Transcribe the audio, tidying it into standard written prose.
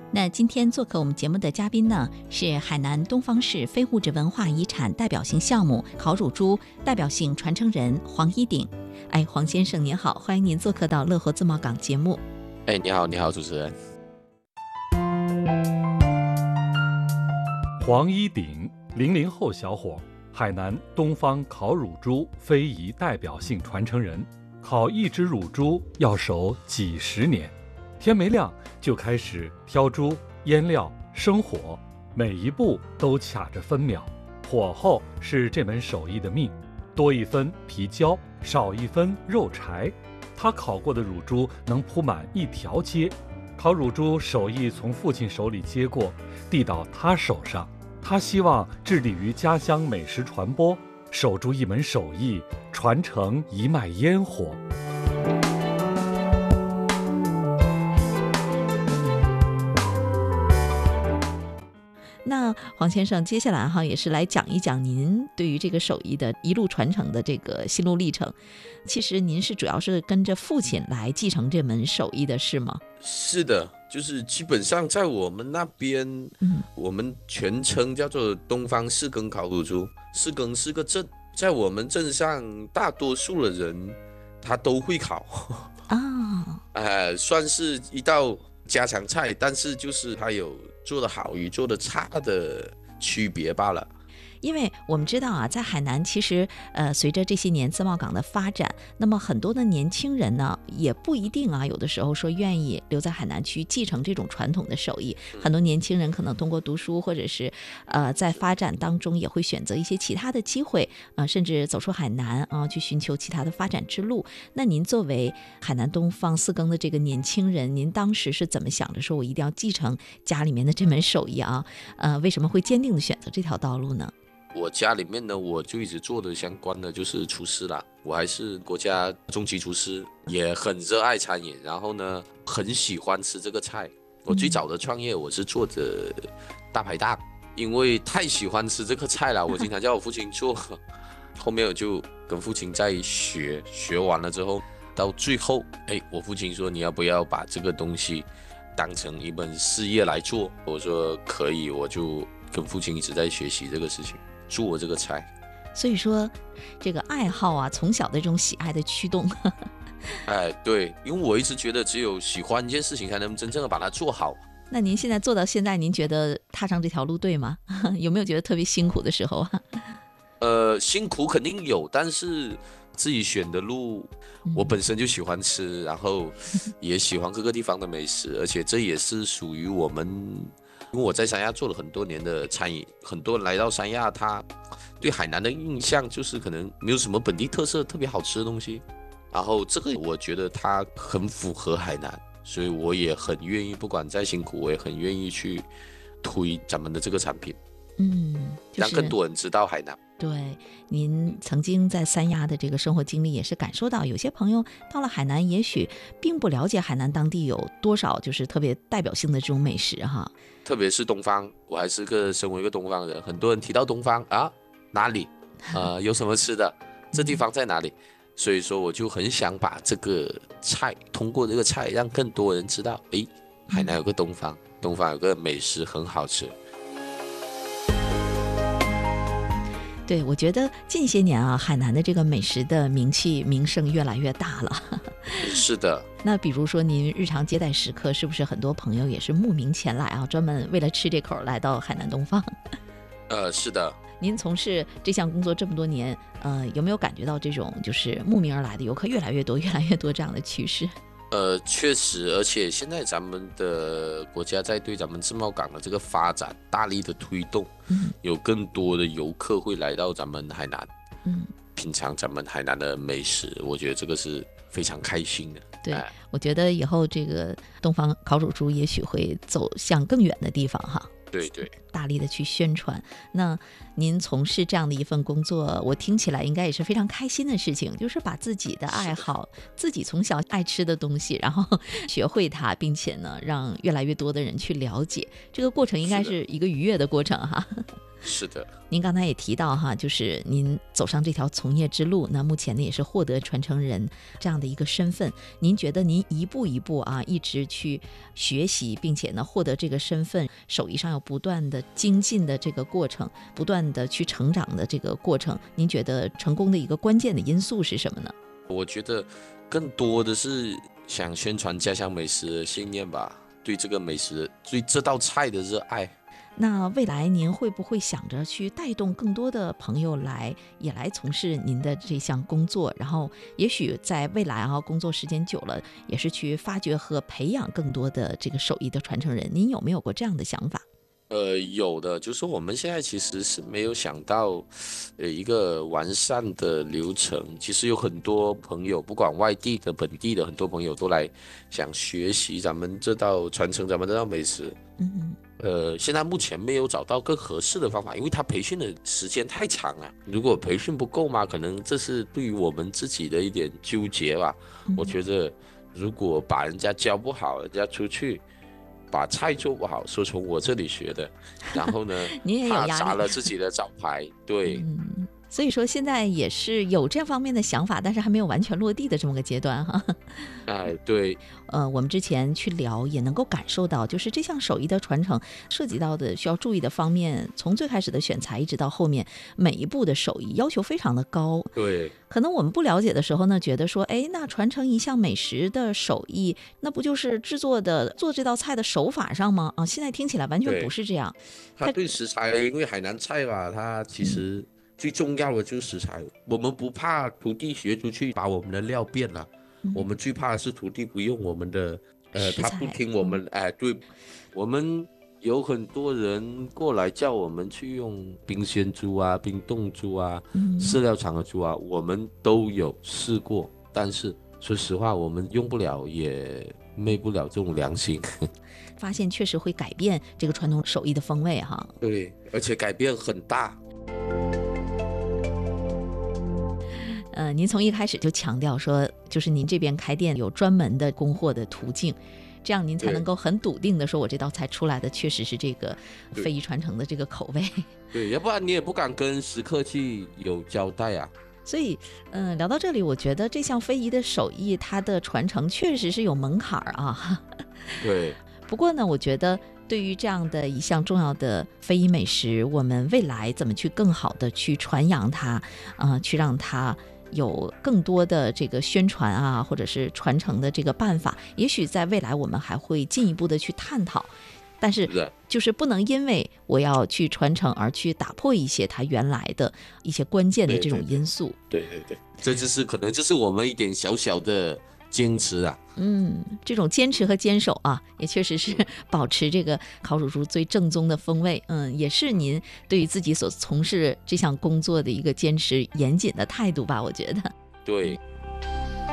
那今天做客我们节目的嘉宾呢，是海南东方市非物质文化遗产代表性项目烤乳猪代表性传承人黄一鼎。黄先生您好，欢迎您做客到乐活自贸港节目。 你好，你好，主持人。 黄一鼎，00后小伙，海南东方烤乳猪非遗代表性传承人。烤一只乳猪要熟几十年，天没亮就开始挑猪、腌料、生火，每一步都卡着分秒。火候是这门手艺的命，多一分皮焦，少一分肉柴。他烤过的乳猪能铺满一条街。烤乳猪手艺从父亲手里接过，递到他手上。他希望致力于家乡美食传播，守住一门手艺，传承一脉烟火。 那黄先生，接下来也是来讲一讲您对于这个手艺的一路传承的这个心路历程。其实您是主要是跟着父亲来继承这门手艺的，是吗？ 是的，就是基本上在我们那边，我们全称叫做东方四更烤乳猪。四更是个镇，在我们镇上大多数的人他都会烤算是一道家常菜，但是就是它有做得好与做得差的区别罢了。 因为我们知道在海南其实随着这些年自贸港的发展，那么很多的年轻人呢也不一定有的时候说愿意留在海南去继承这种传统的手艺。很多年轻人可能通过读书或者是在发展当中也会选择一些其他的机会甚至走出海南去寻求其他的发展之路。那您作为海南东方四更的这个年轻人，您当时是怎么想着说我一定要继承家里面的这门手艺为什么会坚定的选择这条道路呢？ 我家里面呢，我就一直做的相关的就是厨师啦，我还是国家中级厨师，也很热爱餐饮，然后呢，很喜欢吃这个菜。我最早的创业我是做的大排档，因为太喜欢吃这个菜了，我经常叫我父亲做。后面我就跟父亲在学完了之后，到最后，我父亲说你要不要把这个东西当成一门事业来做？我说可以，我就跟父亲一直在学习这个事情。做这个菜， 所以说这个爱好从小的这种喜爱的驱动。 对，因为我一直觉得只有喜欢一件事情才能真正的把它做好。 那您现在做到现在，您觉得踏上这条路对吗？有没有觉得特别辛苦的时候辛苦肯定有，但是自己选的路，我本身就喜欢吃，然后也喜欢各个地方的美食，而且这也是属于我们。因为我在三亚做了很多年的餐饮，很多人来到三亚，他对海南的印象就是可能没有什么本地特色特别好吃的东西，然后这个我觉得它很符合海南，所以我也很愿意，不管再辛苦，我也很愿意去推咱们的这个产品，让更多人知道海南。 对，您曾经在三亚的这个生活经历也是感受到，有些朋友到了海南也许并不了解海南当地有多少就是特别代表性的这种美食特别是东方，我还是身为一个东方人，很多人提到东方哪里有什么吃的，这地方在哪里，所以说我就很想把这个菜通过这个菜让更多人知道，海南有个东方有个美食很好吃。 对，我觉得近些年海南的这个美食的名气名声越来越大了。 是的。 那比如说您日常接待食客，是不是很多朋友也是慕名前来专门为了吃这口来到海南东方？ 是的。 您从事这项工作这么多年，有没有感觉到这种就是慕名而来的游客越来越多这样的趋势？ 确实，而且现在咱们的国家在对咱们自贸港的这个发展大力的推动，有更多的游客会来到咱们海南，品尝咱们海南的美食，我觉得这个是非常开心的。 对，我觉得以后这个东方烤乳猪也许会走向更远的地方对， 大力的去宣传。那您从事这样的一份工作，我听起来应该也是非常开心的事情，就是把自己的爱好，自己从小爱吃的东西，然后学会它，并且呢，让越来越多的人去了解，这个过程应该是一个愉悦的过程是的。 您刚才也提到哈，就是您走上这条从业之路，那目前呢也是获得传承人这样的一个身份。您觉得您一步一步啊，一直去学习，并且呢获得这个身份，手艺上有不断的精进的这个过程，不断的去成长的这个过程，您觉得成功的一个关键的因素是什么呢？ 我觉得更多的是想宣传家乡美食的信念吧，对这个美食，对这道菜的热爱。 那未来您会不会想着去带动更多的朋友也来从事您的这项工作，然后也许在未来啊，工作时间久了，也是去发掘和培养更多的这个手艺的传承人，您有没有过这样的想法？ 有的，就是我们现在其实是没有想到，一个完善的流程。其实有很多朋友，不管外地的、本地的，很多朋友都来想学习咱们这道传承咱们这道美食。现在目前没有找到更合适的方法，因为他培训的时间太长了。如果培训不够嘛，可能这是对于我们自己的一点纠结吧。我觉得如果把人家教不好，人家出去把菜做不好，说从我这里学的，然后呢， 您也有压力， 他砸了自己的招牌。对， 所以说现在也是有这方面的想法，但是还没有完全落地的这么个阶段哈。 对。 我们之前去聊也能够感受到，就是这项手艺的传承涉及到的需要注意的方面，从最开始的选材一直到后面每一步的手艺要求非常的高。 对， 可能我们不了解的时候呢，觉得说，哎，那传承一项美食的手艺，那不就是做这道菜的手法上吗？啊，现在听起来完全不是这样。 他对食材，因为海南菜吧，它其实最重要的就是食材。我们不怕徒弟学出去把我们的料变了。我们最怕的是徒弟不用我们的，他不听我们，对，我们有很多人过来叫我们去用冰鲜猪啊、冰冻猪啊、饲料厂的猪啊，我们都有试过，但是说实话，我们用不了，也昧不了这种良心。 发现确实会改变这个传统手艺的风味哈。 对，而且改变很大。 您从一开始就强调说，就是您这边开店有专门的供货的途径，这样您才能够很笃定的说，我这道菜出来的确实是这个非遗传承的这个口味。 对，要不然你也不敢跟食客去有交代啊。 所以，聊到这里，我觉得这项非遗的手艺，它的传承确实是有门槛啊。 对。 不过呢，我觉得对于这样的一项重要的非遗美食，我们未来怎么去更好的去传扬它，去让它有更多的这个宣传啊，或者是传承的这个办法，也许在未来我们还会进一步的去探讨。但是就是不能因为我要去传承而去打破一些它原来的一些关键的这种因素。 对，这就是可能就是我们一点小小的坚持啊。 这种坚持和坚守啊，也确实是保持这个烤乳猪最正宗的风味。也是您对于自己所从事这项工作的一个坚持严谨的态度吧，我觉得。 对。